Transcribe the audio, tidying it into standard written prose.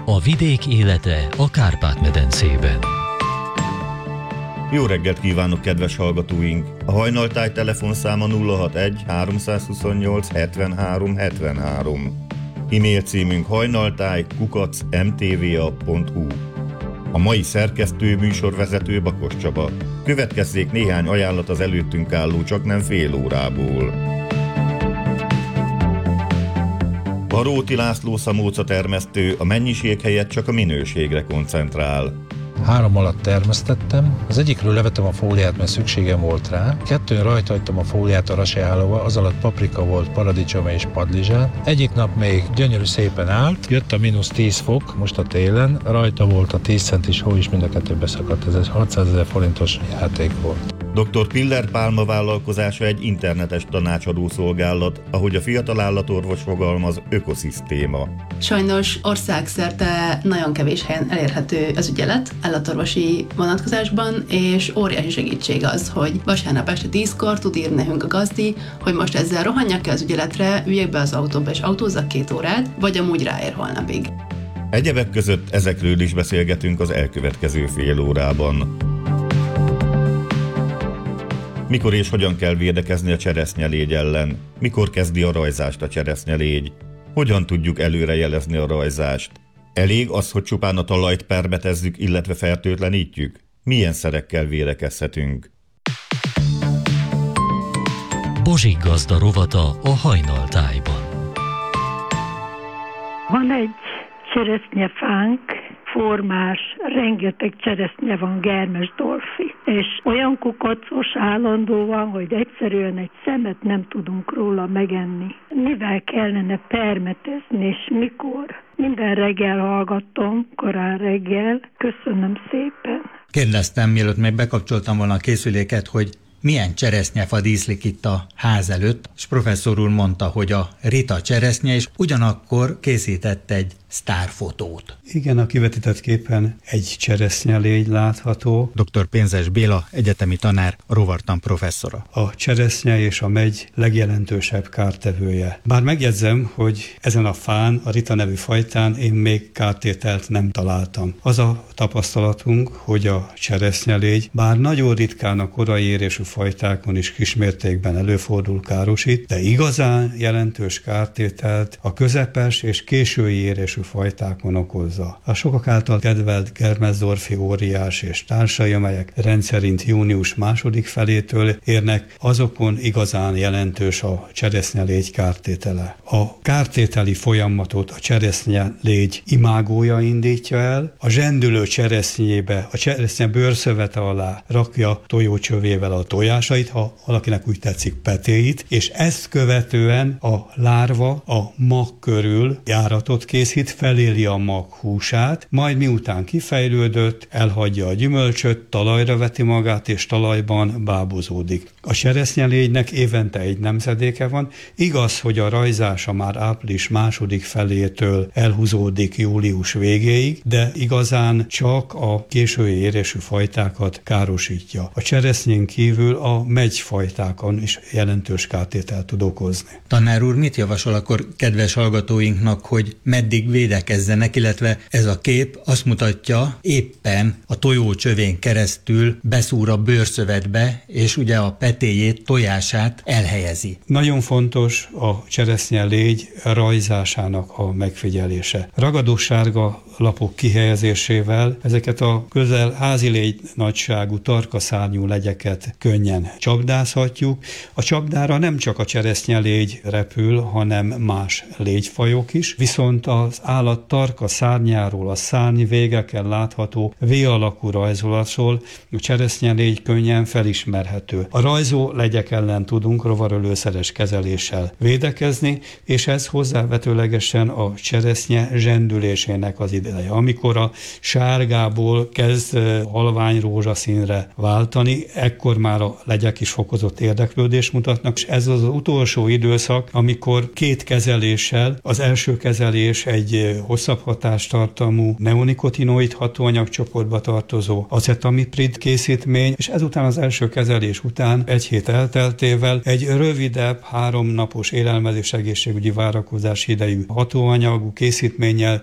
A vidék élete a Kárpát-medencében. Jó reggelt kívánok, kedves hallgatóink! A Hajnaltáj telefonszáma 061 328 73 73. E-mail címünk hajnaltáj@mtva.hu. A mai szerkesztő, műsorvezető Bakos Csaba. Következzék néhány ajánlat az előttünk álló csaknem fél órából. Baróti László szamóca termesztő a mennyiség helyett csak a minőségre koncentrál. 3 alatt termesztettem, az egyikről levettem a fóliát, mert szükségem volt rá, 2 rajta hagytam a fóliát a raseállóval, az alatt paprika volt, paradicsom és padlizsán. Egyik nap még gyönyörű szépen állt, jött a -10 fok, most a télen, rajta volt a 10 centis hó is, mind a kettő beszakadt, ez egy 600 000 forintos játék volt. Dr. Piller Pálma vállalkozása egy internetes tanácsadó szolgálat, ahogy a fiatal állatorvos fogalmaz, ökoszisztéma. Sajnos országszerte nagyon kevés helyen elérhető az ügyelet állatorvosi vonatkozásban, és óriási segítség az, hogy vasárnap este 10-kor tud írni nekünk a gazdi, hogy most ezzel rohanjak ki az ügyeletre, üljek be az autóba és autózzak 2 órát, vagy amúgy ráér holnapig. Egyebek között ezekről is beszélgetünk az elkövetkező fél órában. Mikor és hogyan kell védekezni a cseresznyelégy ellen? Mikor kezdi a rajzást a cseresznyelégy? Hogyan tudjuk előrejelezni a rajzást? Elég az, hogy csupán a talajt permetezzük, illetve fertőtlenítjük? Milyen szerekkel védekezhetünk? Bozsik gazda rovata a Hajnaltájban. Van egy cseresznyefánk, formás, rengeteg cseresznye van, Germesdorfi, és olyan kukacos állandóan, hogy egyszerűen egy szemet nem tudunk róla megenni. Mivel kellene permetezni, és mikor? Minden reggel hallgattam, korán reggel. Köszönöm szépen. Kérdeztem, mielőtt még bekapcsoltam volna a készüléket, hogy milyen cseresznyefa díszlik itt a ház előtt, és professzor úr mondta, hogy a Rita cseresznye, és ugyanakkor készített egy sztárfotót. Igen, a kivetített képen egy cseresznyelégy látható. Dr. Pénzes Béla, egyetemi tanár, rovartan professzora. A cseresznye és a megy legjelentősebb kártevője. Bár megjegyzem, hogy ezen a fán, a Rita nevű fajtán én még kártételt nem találtam. Az a tapasztalatunk, hogy a cseresznyelégy, bár nagyon ritkán a korai érésű fajtákon is kismértékben előfordul, károsít, de igazán jelentős kártételt a közepes és késői érésű fajtákon okozza. A sokak által kedvelt Germesdorfi óriás és társai, amelyek rendszerint június második felétől érnek, azokon igazán jelentős a cseresznyelégy kártétele. A kártételi folyamatot a cseresznyelégy imágója indítja el, a zsendülő cseresznyébe, a cseresznye bőrszövete alá rakja tojócsövével a tojásait, ha valakinek úgy tetszik, petéit, és ezt követően a lárva a mag körül járatot készít, feléli a mag húsát, majd miután kifejlődött, elhagyja a gyümölcsöt, talajra veti magát, és talajban bábozódik. A cseresznyelégynek évente egy nemzedéke van, igaz, hogy a rajzása már április második felétől elhúzódik július végéig, de igazán csak a késői érésű fajtákat károsítja. A cseresznyén kívül a megyfajtákon is jelentős kártételt tud okozni. Tanár úr, mit javasol akkor kedves hallgatóinknak, hogy meddig védekezzenek, illetve ez a kép azt mutatja, éppen a tojócsövén keresztül beszúr a bőrszövetbe, és ugye a petéjét, tojását elhelyezi. Nagyon fontos a cseresznyelégy rajzásának a megfigyelése. Ragadósárga lapok kihelyezésével ezeket a közel házilégy nagyságú tarkaszárnyú legyeket könnyen csapdázhatjuk. A csapdára nem csak a cseresznyelégy repül, hanem más légyfajok is, viszont az állat tarka szárnyáról a szárny végeken látható V-alakú rajzolatról a cseresznyelégy könnyen felismerhető. A rajzó legyek ellen tudunk rovarölőszeres kezeléssel védekezni, és ez hozzávetőlegesen a cseresznye zsendülésének az ideje. Amikor a sárgából kezd halvány rózsaszínre váltani, ekkor már a legyek is fokozott érdeklődést mutatnak, és ez az utolsó időszak, amikor 2 kezeléssel, az első kezelés egy hosszabb hatástartalmú neonikotinoid hatóanyagcsoportba tartozó acetamiprid készítmény, és ezután az első kezelés után 1 hét elteltével egy rövidebb 3 napos élelmezés egészségügyi várakozási idejű hatóanyagú készítménnyel